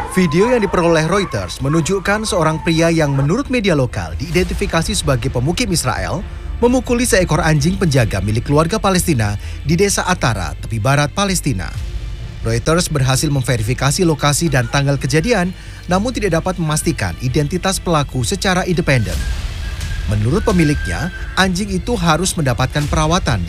Video yang diperoleh Reuters menunjukkan seorang pria yang menurut media lokal diidentifikasi sebagai pemukim Israel memukuli seekor anjing penjaga milik keluarga Palestina di desa Atara, tepi barat Palestina. Reuters berhasil memverifikasi lokasi dan tanggal kejadian, namun tidak dapat memastikan identitas pelaku secara independen. Menurut pemiliknya, anjing itu harus mendapatkan perawatan di